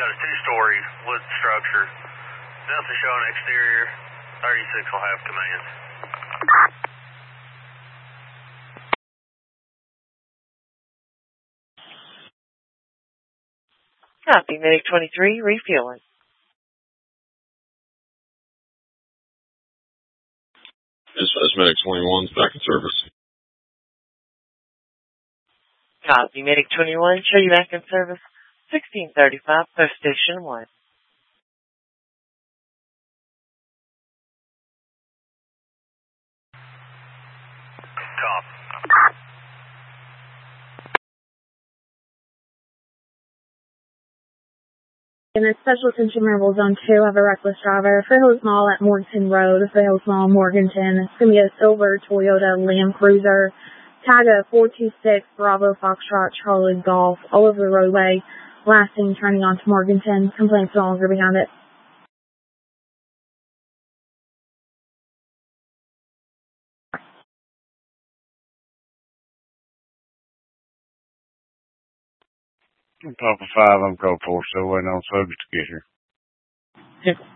Got a two-story wood structure. Nothing showing exterior. 36 will have command. Copy, Medic 23, refueling. Dispatch Medic 21's back in service. Copy, Medic 21, show you back in service. 1635, Post Station 1. Cop. In a special attention Marble Zone 2, have a reckless driver. Foothills Mall at Morganton Road, Foothills Mall, Morganton. It's going to be a silver Toyota Land Cruiser. Tag of 426 Bravo Foxtrot Charlie Golf all over the roadway. Last seen turning onto Morganton. Complaints no longer behind it. I'm Papa 5, I'm code 4, still waiting on subject to get here. Yep.